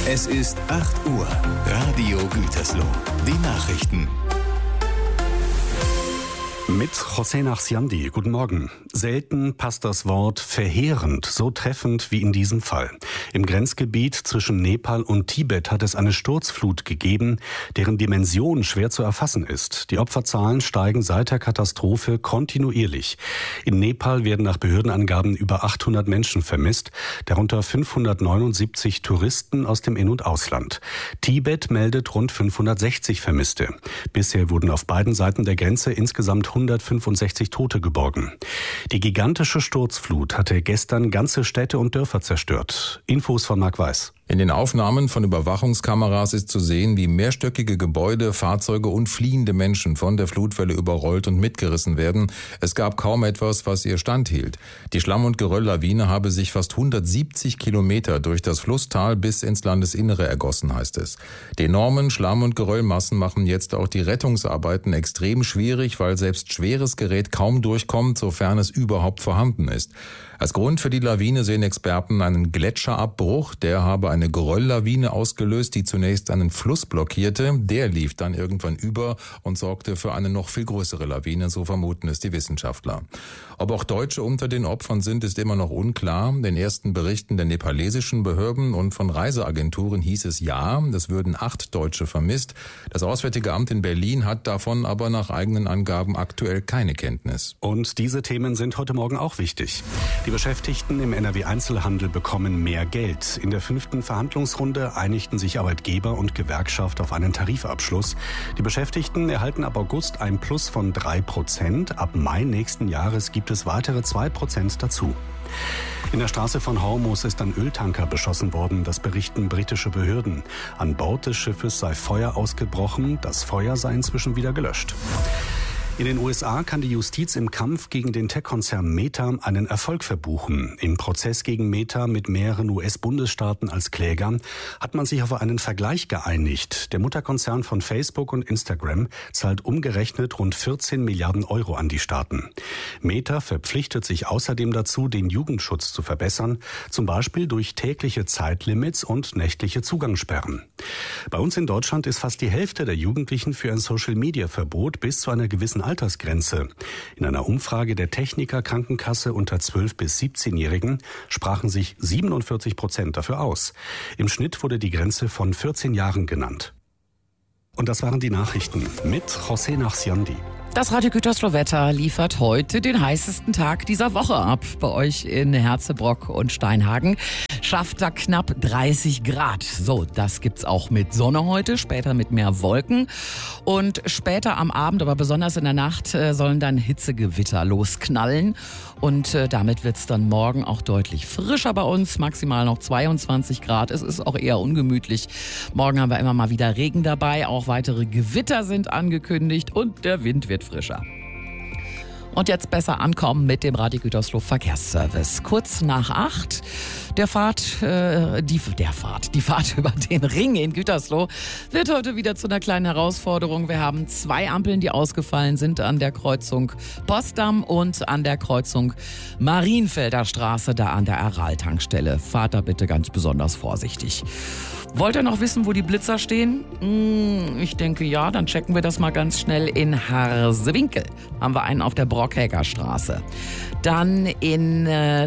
Es ist 8 Uhr. Radio Gütersloh. Die Nachrichten. Mit José Nachsiandi. Guten Morgen. Selten passt das Wort verheerend so treffend wie in diesem Fall. Im Grenzgebiet zwischen Nepal und Tibet hat es eine Sturzflut gegeben, deren Dimension schwer zu erfassen ist. Die Opferzahlen steigen seit der Katastrophe kontinuierlich. In Nepal werden nach Behördenangaben über 800 Menschen vermisst, darunter 579 Touristen aus dem In- und Ausland. Tibet meldet rund 560 Vermisste. Bisher wurden auf beiden Seiten der Grenze insgesamt 165 Tote geborgen. Die gigantische Sturzflut hatte gestern ganze Städte und Dörfer zerstört. Infos von Marc Weiß. In den Aufnahmen von Überwachungskameras ist zu sehen, wie mehrstöckige Gebäude, Fahrzeuge und fliehende Menschen von der Flutwelle überrollt und mitgerissen werden. Es gab kaum etwas, was ihr standhielt. Die Schlamm- und Gerölllawine habe sich fast 170 Kilometer durch das Flusstal bis ins Landesinnere ergossen, heißt es. Die enormen Schlamm- und Geröllmassen machen jetzt auch die Rettungsarbeiten extrem schwierig, weil selbst schweres Gerät kaum durchkommt, sofern es überhaupt vorhanden ist. Als Grund für die Lawine sehen Experten einen Gletscherabbruch. Der habe eine Gerölllawine ausgelöst, die zunächst einen Fluss blockierte. Der lief dann irgendwann über und sorgte für eine noch viel größere Lawine, so vermuten es die Wissenschaftler. Ob auch Deutsche unter den Opfern sind, ist immer noch unklar. Den ersten Berichten der nepalesischen Behörden und von Reiseagenturen hieß es ja, es würden 8 Deutsche vermisst. Das Auswärtige Amt in Berlin hat davon aber nach eigenen Angaben aktuell keine Kenntnis. Und diese Themen sind heute Morgen auch wichtig. Die Beschäftigten im NRW-Einzelhandel bekommen mehr Geld. In der 5. Verhandlungsrunde einigten sich Arbeitgeber und Gewerkschaft auf einen Tarifabschluss. Die Beschäftigten erhalten ab August ein Plus von 3%. Ab Mai nächsten Jahres gibt es weitere 2% dazu. In der Straße von Hormuz ist ein Öltanker beschossen worden, das berichten britische Behörden. An Bord des Schiffes sei Feuer ausgebrochen, das Feuer sei inzwischen wieder gelöscht. In den USA kann die Justiz im Kampf gegen den Tech-Konzern Meta einen Erfolg verbuchen. Im Prozess gegen Meta mit mehreren US-Bundesstaaten als Kläger hat man sich auf einen Vergleich geeinigt. Der Mutterkonzern von Facebook und Instagram zahlt umgerechnet rund 14 Milliarden Euro an die Staaten. Meta verpflichtet sich außerdem dazu, den Jugendschutz zu verbessern, zum Beispiel durch tägliche Zeitlimits und nächtliche Zugangssperren. Bei uns in Deutschland ist fast die Hälfte der Jugendlichen für ein Social-Media-Verbot bis zu einer gewissen Altersgrenze. In einer Umfrage der Techniker Krankenkasse unter 12- bis 17-Jährigen sprachen sich 47% dafür aus. Im Schnitt wurde die Grenze von 14 Jahren genannt. Und das waren die Nachrichten mit José Nachsiandi. Das Radio Gütersloh-Wetter liefert heute den heißesten Tag dieser Woche ab. Bei euch in Herzebrock und Steinhagen schafft da knapp 30 Grad. So, das gibt's auch mit Sonne heute, später mit mehr Wolken. Und später am Abend, aber besonders in der Nacht, sollen dann Hitzegewitter losknallen. Und damit wird's dann morgen auch deutlich frischer bei uns, maximal noch 22 Grad. Es ist auch eher ungemütlich. Morgen haben wir immer mal wieder Regen dabei, auch weitere Gewitter sind angekündigt und der Wind wird frischer. Und jetzt besser ankommen mit dem Radio Gütersloh Verkehrsservice. Kurz nach 8, die Fahrt über den Ring in Gütersloh wird heute wieder zu einer kleinen Herausforderung. Wir haben 2 Ampeln, die ausgefallen sind an der Kreuzung Potsdam und an der Kreuzung Marienfelder Straße, da an der Aral-Tankstelle. Fahrt da bitte ganz besonders vorsichtig. Wollt ihr noch wissen, wo die Blitzer stehen? Ich denke ja, dann checken wir das mal ganz schnell. In Harsewinkel haben wir einen auf der Brockhäger Straße. Dann in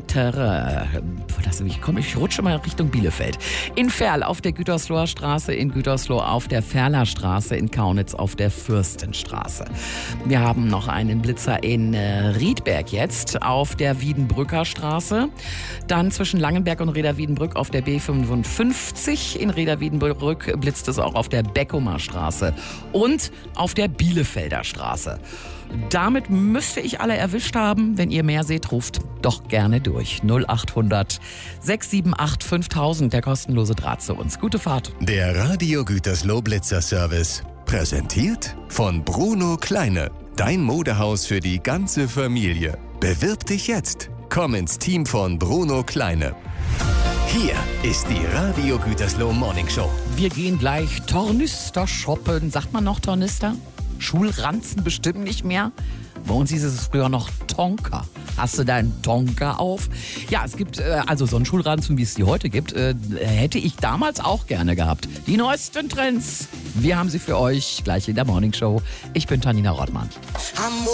ich rutsche mal Richtung Bielefeld. In Ferl auf der Gütersloher Straße, in Gütersloh auf der Ferler Straße, in Kaunitz auf der Fürstenstraße. Wir haben noch einen Blitzer in Riedberg jetzt auf der Wiedenbrücker Straße. Dann zwischen Langenberg und Reda-Wiedenbrück auf der B55. In Reda-Wiedenbrück blitzt es auch auf der Beckumer Straße und auf der Bielefelder Straße. Damit müsste ich alle erwischt haben. Wenn ihr mehr seht, ruft doch gerne durch. 0800 678 5000, der kostenlose Draht zu uns. Gute Fahrt. Der Radio Gütersloh Blitzer Service. Präsentiert von Bruno Kleine. Dein Modehaus für die ganze Familie. Bewirb dich jetzt. Komm ins Team von Bruno Kleine. Hier ist die Radio Gütersloh Morning Show. Wir gehen gleich Tornister shoppen. Sagt man noch Tornister? Schulranzen bestimmt nicht mehr. Bei uns hieß es früher noch Tonka. Hast du deinen Tonka auf? Ja, es gibt also Sonnenschulranzen, wie es die heute gibt, hätte ich damals auch gerne gehabt. Die neuesten Trends, wir haben sie für euch gleich in der Morning Show. Ich bin Tanina Rottmann.